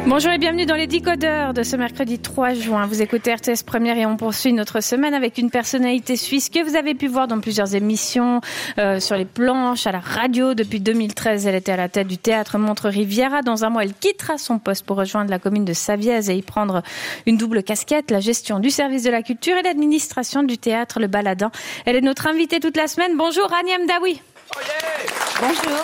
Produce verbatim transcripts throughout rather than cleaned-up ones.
Bonjour et bienvenue dans les décodeurs de ce mercredi trois juin. Vous écoutez R T S Première et on poursuit notre semaine avec une personnalité suisse que vous avez pu voir dans plusieurs émissions, euh, sur les planches, à la radio. Depuis deux mille treize, elle était à la tête du théâtre Montre-Riviera. Dans un mois, elle quittera son poste pour rejoindre la commune de Savièse et y prendre une double casquette, la gestion du service de la culture et l'administration du théâtre Le Baladin. Elle est notre invitée toute la semaine. Bonjour Rani Hamdaoui. Oh yeah. Bonjour.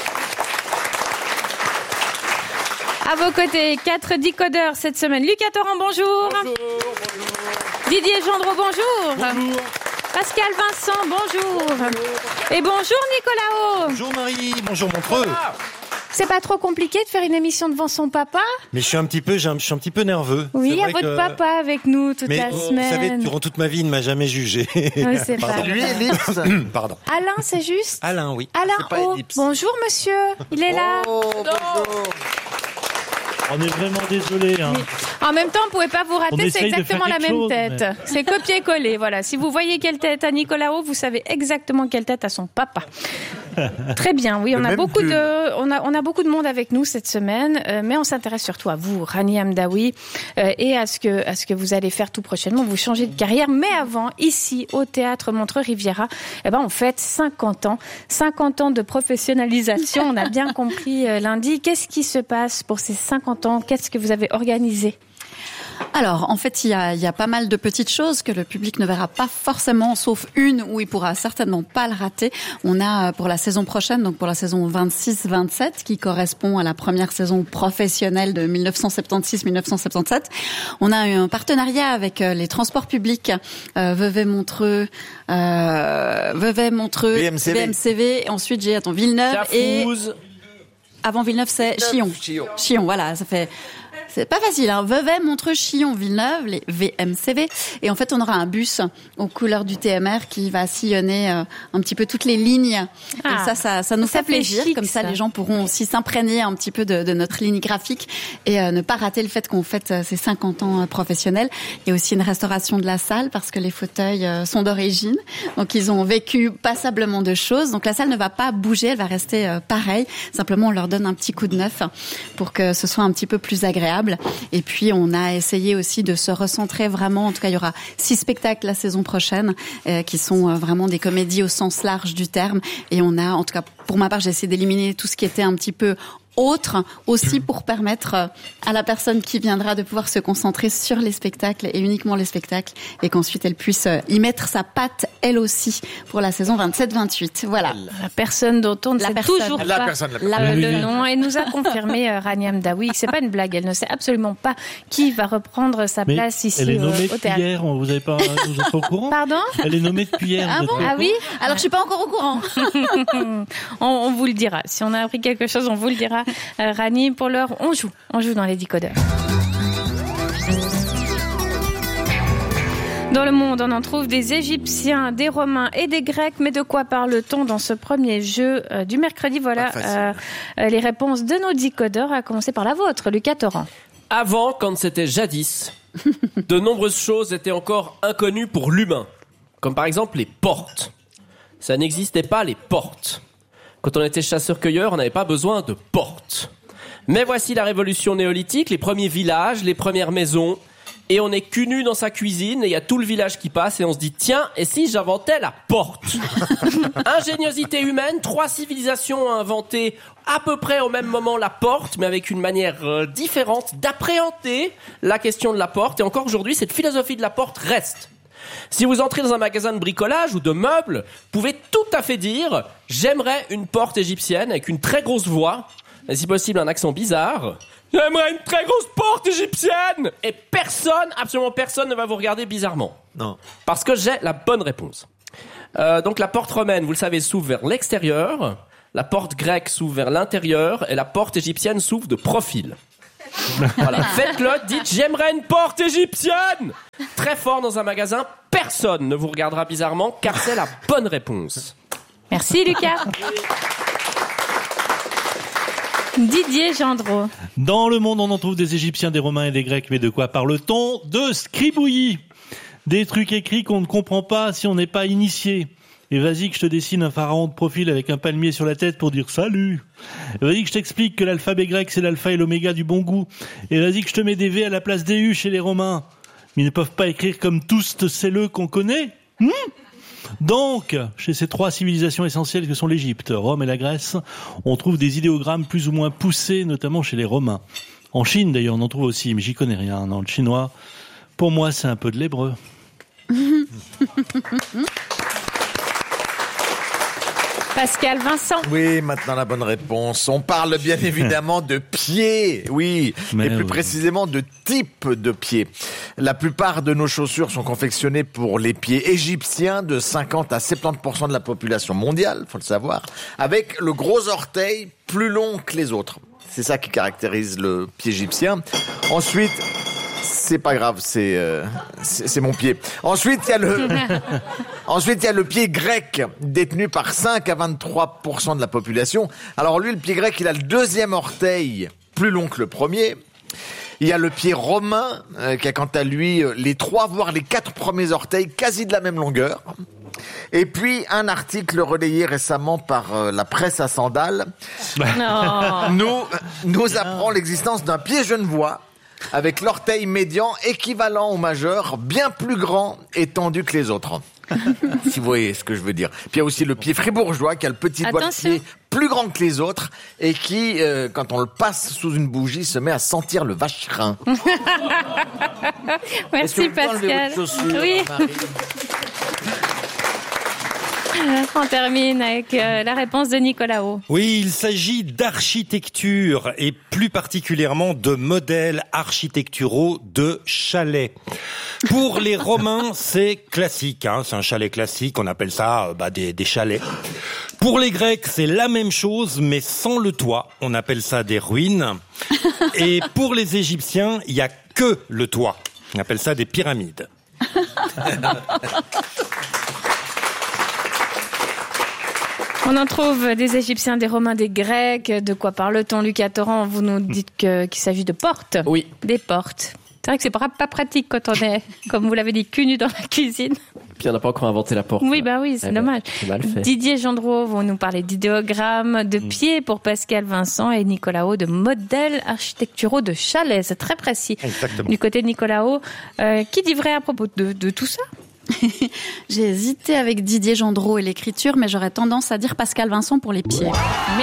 À vos côtés, quatre décodeurs cette semaine. Lucas Torrent, bonjour. Bonjour, bonjour. Didier Gendreau, bonjour. Bonjour. Pascal Vincent, bonjour. bonjour. Et bonjour Nicolas. Bonjour Marie, bonjour Montreux. C'est pas trop compliqué de faire une émission devant son papa ? Mais je suis un petit peu, je suis un petit peu nerveux. Oui, il y a votre que... papa avec nous toute Mais la vous semaine. Vous savez, durant toute ma vie, il ne m'a jamais jugé. Oui, c'est pas lui, Ellipse. Pardon. Alain, c'est juste ? Alain, oui. Alain O. Bonjour monsieur, il est là. Oh, bonjour. On est vraiment désolé. Hein. En même temps, on ne pouvait pas vous rater, c'est exactement la même chose, tête. Mais... C'est copier-coller, voilà. Si vous voyez quelle tête a Nicolas O, vous savez exactement quelle tête a son papa. Très bien, oui, on a beaucoup de, on a, on a beaucoup de monde avec nous cette semaine, euh, mais on s'intéresse surtout à vous, Rani Hamdaoui, euh, et à ce que, à ce que vous allez faire tout prochainement. Vous changez de carrière, mais avant, ici, au théâtre Montre-Riviera, eh ben, on fête cinquante ans, cinquante ans de professionnalisation. On a bien compris euh, lundi. Qu'est-ce qui se passe pour ces cinquante ans? Qu'est-ce que vous avez organisé? Alors, en fait, il y a, il y a pas mal de petites choses que le public ne verra pas forcément, sauf une où il pourra certainement pas le rater. On a pour la saison prochaine, donc pour la saison vingt-six vingt-sept, qui correspond à la première saison professionnelle de dix-neuf cent soixante-seize dix-neuf cent soixante-dix-sept, on a eu un partenariat avec les transports publics, euh, Vevey-Montreux, euh, Vevey-Montreux, V M C V. V M C V, et ensuite j'ai, attends, Villeneuve et... Avant Villeneuve, c'est Chillon. Chillon. Chillon, voilà, ça fait... C'est pas facile, hein. Vevey, Montreux, Chillon, Villeneuve, les V M C V. Et en fait, on aura un bus aux couleurs du T M R qui va sillonner euh, un petit peu toutes les lignes. Ah, et ça, ça, ça nous ça fait plaisir. Chic, Comme ça, ça, les gens pourront aussi s'imprégner un petit peu de, de notre ligne graphique et euh, ne pas rater le fait qu'on fête euh, ces cinquante ans euh, professionnels. Il y a aussi une restauration de la salle parce que les fauteuils euh, sont d'origine. Donc, ils ont vécu passablement de choses. Donc, la salle ne va pas bouger, elle va rester euh, pareille. Simplement, on leur donne un petit coup de neuf pour que ce soit un petit peu plus agréable. Et puis, on a essayé aussi de se recentrer vraiment. En tout cas, il y aura six spectacles la saison prochaine euh, qui sont euh, vraiment des comédies au sens large du terme. Et on a, en tout cas, pour ma part, j'ai essayé d'éliminer tout ce qui était un petit peu autre, aussi pour permettre à la personne qui viendra de pouvoir se concentrer sur les spectacles et uniquement les spectacles et qu'ensuite elle puisse y mettre sa patte elle aussi pour la saison vingt-sept vingt-huit. Voilà. La personne dont on ne la sait personne. toujours la pas personne, la personne. Le, le nom. Et nous a confirmé euh, Rani Hamdaoui que c'est pas une blague. Elle ne sait absolument pas qui va reprendre sa Mais place ici elle est au, nommée au théâtre. Depuis hier, vous n'avez pas, vous êtes pas au courant? Pardon? Elle est nommée depuis hier. Ah bon? Ah oui? Alors je suis pas encore au courant. on, on vous le dira. Si on a appris quelque chose, on vous le dira. Euh, Rani, pour l'heure, on joue. On joue dans les décodeurs. Dans le monde, on en trouve des Égyptiens, des Romains et des Grecs. Mais de quoi parle-t-on dans ce premier jeu euh, du mercredi? Voilà euh, euh, les réponses de nos décodeurs, à commencer par la vôtre, Lucas Torrent. Avant, quand c'était jadis, de nombreuses choses étaient encore inconnues pour l'humain. Comme par exemple les portes. Ça n'existait pas, les portes. Quand on était chasseur-cueilleur, on n'avait pas besoin de portes. Mais voici la révolution néolithique, les premiers villages, les premières maisons, et on est cul nu dans sa cuisine, et il y a tout le village qui passe, et on se dit, tiens, et si j'inventais la porte? Ingéniosité humaine, trois civilisations ont inventé à peu près au même moment la porte, mais avec une manière euh, différente d'appréhender la question de la porte, et encore aujourd'hui, cette philosophie de la porte reste. Si vous entrez dans un magasin de bricolage ou de meubles, vous pouvez tout à fait dire « J'aimerais une porte égyptienne avec une très grosse voix, et si possible un accent bizarre. J'aimerais une très grosse porte égyptienne !» Et personne, absolument personne ne va vous regarder bizarrement. Non. Parce que j'ai la bonne réponse. Euh, donc la porte romaine, vous le savez, s'ouvre vers l'extérieur, la porte grecque s'ouvre vers l'intérieur, et la porte égyptienne s'ouvre de profil. Voilà. Faites-le, dites j'aimerais une porte égyptienne très fort dans un magasin, personne ne vous regardera bizarrement car c'est la bonne réponse. Merci Lucas. Didier Gendreau. Dans le monde, on en trouve des Égyptiens, des Romains et des Grecs, mais de quoi parle-t-on? De scribouillis. Des trucs écrits qu'on ne comprend pas si on n'est pas initié. Et vas-y que je te dessine un pharaon de profil avec un palmier sur la tête pour dire salut. Et vas-y que je t'explique que l'alphabet grec c'est l'alpha et l'oméga du bon goût. Et vas-y que je te mets des V à la place des U chez les Romains. Mais ils ne peuvent pas écrire comme tous c'est le qu'on connaît. Hmm Donc, chez ces trois civilisations essentielles que sont l'Égypte, Rome et la Grèce, on trouve des idéogrammes plus ou moins poussés, notamment chez les Romains. En Chine, d'ailleurs, on en trouve aussi, mais j'y connais rien. Dans le chinois, pour moi, c'est un peu de l'hébreu. Pascal Vincent. Oui, maintenant la bonne réponse. On parle bien évidemment de pieds, oui, Mais et plus oui. précisément de type de pieds. La plupart de nos chaussures sont confectionnées pour les pieds égyptiens de cinquante à soixante-dix pour cent de la population mondiale, faut le savoir, avec le gros orteil plus long que les autres. C'est ça qui caractérise le pied égyptien. Ensuite, c'est pas grave, c'est euh, c'est c'est mon pied. Ensuite, il y a le Ensuite, il y a le pied grec, détenu par cinq à vingt-trois pour cent de la population. Alors lui, le pied grec, il a le deuxième orteil plus long que le premier. Il y a le pied romain, euh, qui a quant à lui euh, les trois, voire les quatre premiers orteils quasi de la même longueur. Et puis, un article relayé récemment par euh, la presse à sandales Non. nous, nous apprend l'existence d'un pied genevois avec l'orteil médian équivalent au majeur, bien plus grand et tendu que les autres. Si vous voyez ce que je veux dire. Puis il y a aussi le pied fribourgeois qui a le petit doigt de Attention. pied plus grand que les autres et qui, euh, quand on le passe sous une bougie, se met à sentir le vacherin. Est-ce que Merci vous pouvez enlever Pascal. votre chaussure, Oui, Marie ? on termine avec euh, la réponse de Nicolas O. Oui, il s'agit d'architecture et plus particulièrement de modèles architecturaux de chalets. Pour les Romains, c'est classique, hein, c'est un chalet classique, on appelle ça euh, bah, des, des chalets. Pour les Grecs, c'est la même chose, mais sans le toit, on appelle ça des ruines. Et pour les Égyptiens, il y a que le toit, on appelle ça des pyramides. On en trouve des Égyptiens, des Romains, des Grecs. De quoi parle-t-on, Lucas Torrent? Vous nous dites que, qu'il s'agit de portes. Oui. Des portes. C'est vrai que c'est pas, pas pratique quand on est, comme vous l'avez dit, cul nu dans la cuisine. Puis on n'a pas encore inventé la porte. Oui, bah oui, c'est Eh ben, dommage. c'est mal fait. Didier Gendreau, vous nous parlez d'idéogrammes, de pieds pour Pascal Vincent et Nicolas O, de modèles architecturaux de chalets. C'est très précis. Exactement. Du côté de Nicolas O, euh, qui dit vrai à propos de, de tout ça? J'ai hésité avec Didier Gendreau et l'écriture, mais j'aurais tendance à dire Pascal Vincent pour les pieds. Mais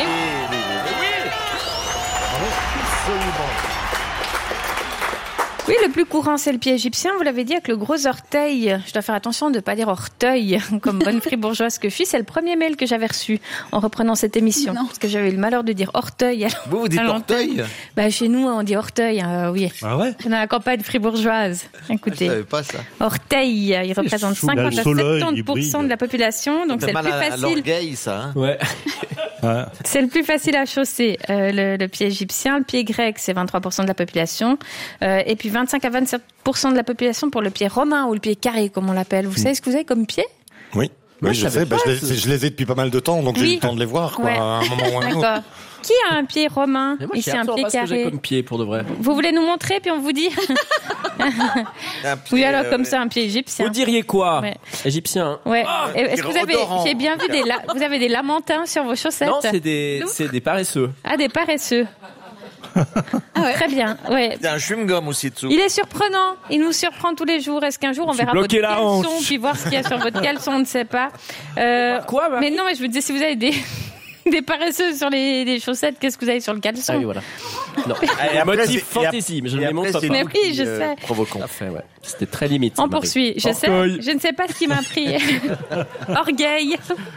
oui, le plus courant, c'est le pied égyptien. Vous l'avez dit, avec le gros orteil. Je dois faire attention de ne pas dire orteil, comme bonne fribourgeoise que je suis. C'est le premier mail que j'avais reçu en reprenant cette émission. Non. Parce que j'avais eu le malheur de dire orteil. à- Vous, vous dites à l'antenne. orteil ? Bah, chez nous, on dit orteil, euh, oui. Ah ouais? Dans la campagne fribourgeoise. Je Écoutez. savais pas ça. Orteil, il représente Sous- là, le cinquante à soleil, il soixante pour cent brille. de la population. Donc, Ça c'est fait le mal plus à, à facile. l'orgueil, ça. Hein. Ouais. Ouais. C'est le plus facile à chausser, euh, le, le pied égyptien. Le pied grec, c'est vingt-trois pour cent de la population. Euh, et puis vingt-cinq à vingt-sept pour cent de la population pour le pied romain ou le pied carré, comme on l'appelle. Vous savez ce que vous avez comme pied? Oui. Moi, Oui, je je savais sais, bah, pas, je, les, ce- je les ai depuis pas mal de temps, donc j'ai Oui. eu le temps de les voir, quoi, Ouais. à un moment ou à un autre. D'accord. Qui a un pied romain? Mais moi, Et je sais c'est un absolument pied pas ce que j'ai carré. comme pied pour de vrai. Vous voulez nous montrer, puis on vous dit? Un pied, Oui, alors euh, comme ça, un pied égyptien. Vous diriez quoi? Ouais. Égyptien. Ouais. Et Est-ce que vous avez, odorant. j'ai bien vu des, la- vous avez des lamantins sur vos chaussettes? Non, c'est des, Nous c'est des paresseux. Ah, des paresseux. Très bien. Ouais. Il y a un chewing-gum aussi dessous. Il est surprenant. Il nous surprend tous les jours. Est-ce qu'un jour on Je suis verra votre bloqué la caleçon, hanche. puis voir ce qu'il y a sur votre caleçon, on ne sait pas. Euh, Quoi, Marie mais non, mais je vous disais, si vous avez des, des paresseux sur les, les chaussettes, qu'est-ce que vous avez sur le caleçon? Ah oui, voilà. Non. Et après, Motif c'est- et fantaisie, mais je ne et les après, montre c'est pas. Mais nous oui, qui, je euh, sais. provoquons. Parfait, ouais. C'était très limite. On Marie. poursuit. Je sais, Orgueil. je ne sais pas ce qui m'a pris. Orgueil.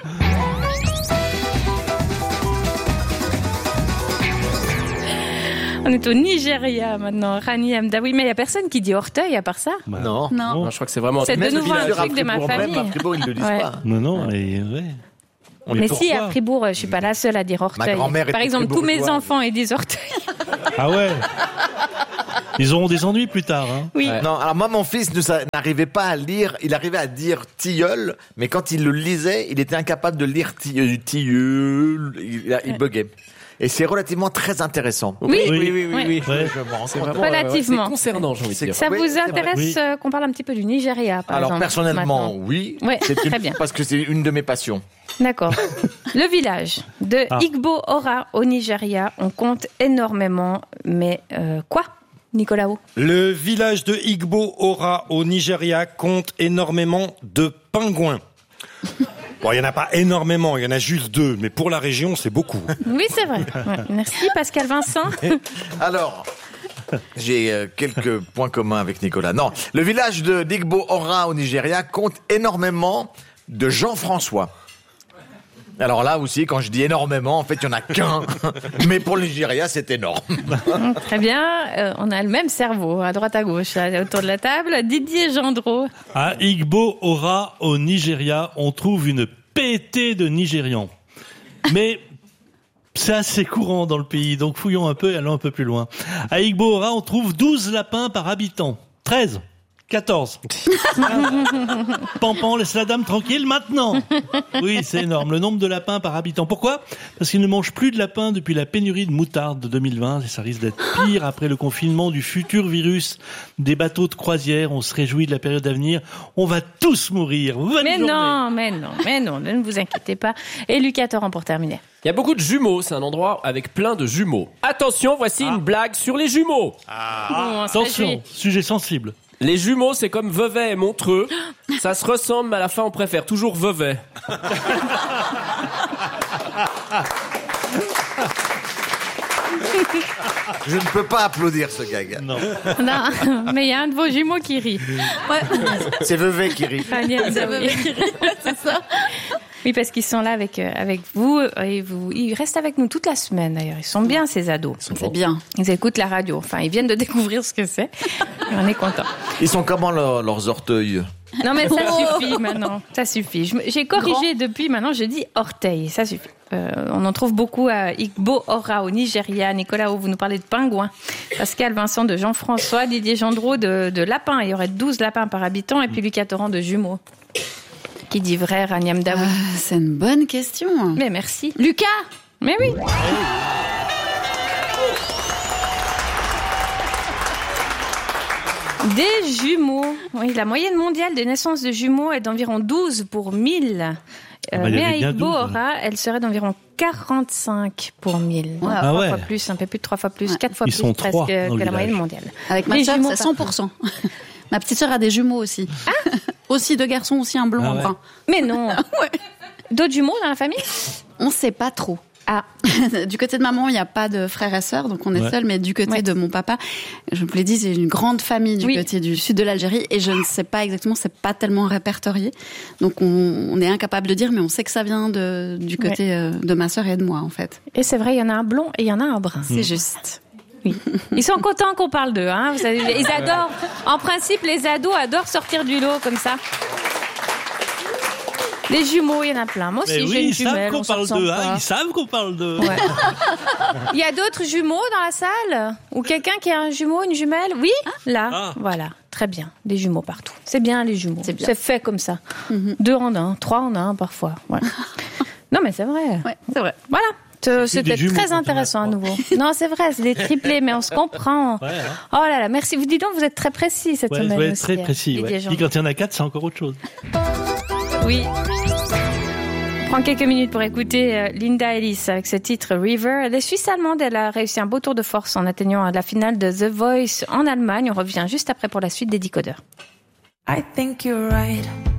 On est au Nigeria maintenant, Rani Amdawi. Mais il n'y a personne qui dit orteil à part ça. Bah, Non. Non. Non, je crois que c'est vraiment. C'est de Même nouveau un sur truc de ma Fribourg, famille. Même à Fribourg, ils ne le disent Ouais. pas. Non, non, et ouais. On Mais est si, pourquoi à Fribourg, je suis pas la seule à dire orteil. grand-mère Par était exemple, tous mes fribourgeoise. enfants ils disent orteil. Ah ouais. Ils auront des ennuis plus tard, hein. Oui. Ouais. Non, alors moi, mon fils ne sa- n'arrivait pas à lire, il arrivait à dire tilleul, mais quand il le lisait, il était incapable de lire ti- euh, tilleul, il, il buguait. Et c'est relativement très intéressant. Oui, oui, oui, oui. oui, oui. Ouais. Je me rends C'est compte. vraiment Relativement. euh, c'est concernant, j'ai envie de dire. Ça Oui, vous c'est intéresse vrai. euh, qu'on parle un petit peu du Nigeria, par Alors exemple personnellement, maintenant oui. Ouais, C'est une- très bien. Parce que c'est une de mes passions. D'accord. Le village de Ah. Igbo Ora au Nigeria, on compte énormément, mais euh, quoi, Nicolas O? Le village de Igbo Ora au Nigeria compte énormément de pingouins. Bon, il n'y en a pas énormément, il y en a juste deux, mais pour la région, c'est beaucoup. Oui, c'est vrai. Ouais. Merci Pascal Vincent. Alors, j'ai euh, quelques points communs avec Nicolas. Non, le village de d'Igbo Ora au Nigeria compte énormément de Jean-François. Alors là aussi, quand je dis énormément, en fait, il n'y en a qu'un. Mais pour le Nigeria, c'est énorme. Très bien, euh, on a le même cerveau, à droite à gauche, là, autour de la table. Didier Gendreau. À Igbo Ora, au Nigeria, on trouve une pétée de Nigérians. Mais c'est assez courant dans le pays, donc fouillons un peu et allons un peu plus loin. À Igbo Ora, on trouve douze lapins par habitant. treize. quatorze. Pampan, laisse la dame tranquille maintenant. Oui, c'est énorme. Le nombre de lapins par habitant. Pourquoi ? Parce qu'ils ne mangent plus de lapins depuis la pénurie de moutarde de deux mille vingt. Et ça risque d'être pire après le confinement du futur virus des bateaux de croisière. On se réjouit de la période à venir. On va tous mourir. Bonne Mais journée. non, mais non, mais non, ne vous inquiétez pas. Et Lucas Torrent pour terminer. Il y a beaucoup de jumeaux, c'est un endroit avec plein de jumeaux. Attention, voici une blague sur les jumeaux. Bon, on se Attention, réjouit. sujet sensible. Les jumeaux, c'est comme Vevey et Montreux. Ça se ressemble, mais à la fin, on préfère toujours Vevey. Je ne peux pas applaudir ce gag. Non. Non, mais il y a un de vos jumeaux qui rit. C'est Vevey qui rit. Fanny Zaoui. C'est ça. Oui, parce qu'ils sont là avec, euh, avec vous, euh, et vous. Ils restent avec nous toute la semaine d'ailleurs. Ils sont bien, ces ados. C'est bien. Ils écoutent la radio. Enfin, ils viennent de découvrir ce que c'est. On est contents. Ils sont comment leurs, leurs orteils? Non, mais ça suffit maintenant. Ça suffit. Je me- J'ai corrigé depuis, maintenant je dis orteil. Ça suffit. Euh, on en trouve beaucoup à Igbo Ora au Nigeria. Nicolas, vous nous parlez de pingouins. Pascal Vincent de Jean-François. Didier Gendreau de, de lapins. Il y aurait douze lapins par habitant. Et puis Lucas Torrent de jumeaux. Qui dit vrai, Raniam Daoui. Ah, c'est une bonne question. Mais merci. Lucas. Mais oui. Des jumeaux. Oui, la moyenne mondiale de naissance de jumeaux est d'environ douze pour mille. Euh, Ah bah, il y mais à avait bien Igbo douze, Ora, elle serait d'environ quarante-cinq pour mille. Ouais. Ah Trois ouais. fois plus, un peu plus de trois fois plus, Ouais. quatre fois Ils plus sont presque trois que dans le la moyenne village. mondiale. Avec ma Les sœur, jumeaux c'est cent pour cent. Ma petite sœur a des jumeaux aussi. Aussi deux garçons, aussi un blond, Ah un ouais. brun. Mais non. Ouais. D'autres jumeaux dans la famille? On sait pas trop. Ah, Du côté de maman, il n'y a pas de frères et sœurs, donc on est Ouais. seul. Mais du côté Ouais. de mon papa, je vous l'ai dit, c'est une grande famille du Oui. côté du sud de l'Algérie, et je ne sais pas exactement, c'est pas tellement répertorié. Donc on, on est incapable de dire, mais on sait que ça vient de, du côté euh, de ma sœur et de moi, en fait. et c'est vrai, il y en a un blond et il y en a un brun. C'est juste. Oui. Ils sont contents qu'on parle d'eux, hein. Vous savez, ils adorent. En principe, les ados adorent sortir du lot comme ça. Les jumeaux, il y en a plein. Moi aussi, Mais j'ai oui, une ils savent jumelle. qu'on on s'en parle ressemble d'eux, hein. pas. Ils savent qu'on parle d'eux. Ouais. Il y a d'autres jumeaux dans la salle? Ou quelqu'un qui a un jumeau, une jumelle? Oui, là. Ah. Voilà. Très bien. Des jumeaux partout. C'est bien, les jumeaux. C'est bien. C'est fait comme ça. Deux en un, trois en un, parfois. Ouais. Non, mais c'est vrai. Ouais, c'est vrai. Voilà. Euh, C'était des jumeaux très quand on a intéressant à trois. nouveau. Non, c'est vrai, c'est des triplés, mais on se comprend. Ouais, hein. Oh là là, merci. Vous dites donc, vous êtes très précis cette Ouais, semaine ouais, aussi. très précis. Didier Ouais. Jean. Puis quand il y en a quatre, c'est encore autre chose. Oui. On prend quelques minutes pour écouter euh, Linda Ellis avec ce titre River. Elle est suisse-allemande. Elle a réussi un beau tour de force en atteignant la finale de The Voice en Allemagne. On revient juste après pour la suite des Décodeurs. I think you're right.